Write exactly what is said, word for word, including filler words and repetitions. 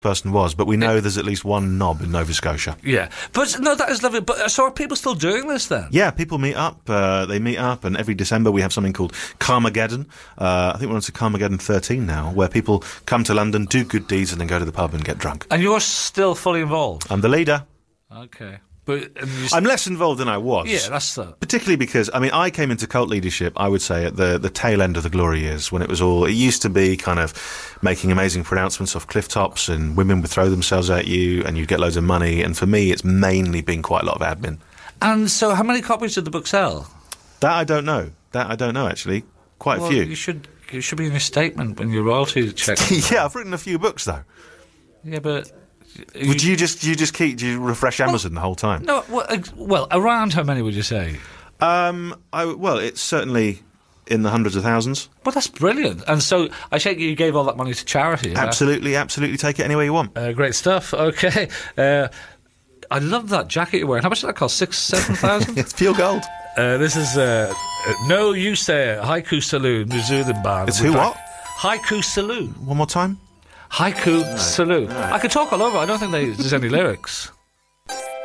person was, but we know there's at least one knob in Nova Scotia. Yeah. But, no, that is lovely. But uh, so are people still doing this, then? Yeah, people meet up. Uh, they meet up, and every December we have something called Carmageddon. Uh, I think we're on to Carmageddon thirteen now, where people come to London, do good deeds, and then go to the pub and get drunk. And you're still fully involved? I'm the leader. Okay. But and you I'm less involved than I was. Yeah, that's the... Particularly because, I mean, I came into cult leadership, I would say, at the, the tail end of the glory years, when it was all... It used to be kind of making amazing pronouncements off cliff tops, and women would throw themselves at you, and you'd get loads of money, and for me, it's mainly been quite a lot of admin. And so how many copies did the book sell? That I don't know. That I don't know, actually. Quite well, a few. You should, you should be in your statement when your royalty check... Yeah, I've written a few books, though. Yeah, but... Would you just you just keep do you refresh Amazon well, the whole time? No, well, uh, well, around how many would you say? Um, I, well, it's certainly in the hundreds of thousands. Well, that's brilliant. And so I take it you gave all that money to charity. Absolutely, uh, absolutely. Take it anywhere you want. Uh, great stuff. Okay. Uh, I love that jacket you're wearing. How much did that cost? Six, seven thousand? It's pure gold. Uh, this is uh, No You Say Haiku Saloon, New Zealand band. It's who what? Haiku Saloon. One more time. Haiku no, Saloon. No. I could talk all over. I don't think they, there's any lyrics.